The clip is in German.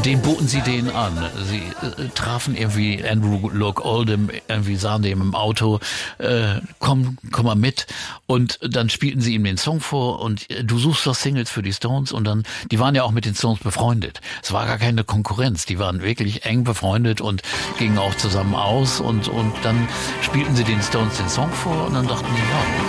den boten sie denen an. Sie trafen irgendwie Andrew Loog Oldham, irgendwie sahen dem im Auto, komm mal mit. Und dann spielten sie ihm den Song vor und du suchst doch Singles für die Stones und dann, die waren ja auch mit den Stones befreundet. Es war gar keine Konkurrenz, die waren wirklich eng befreundet und gingen auch zusammen aus und dann spielten sie den Stones den Song vor und dann dachten die, ja,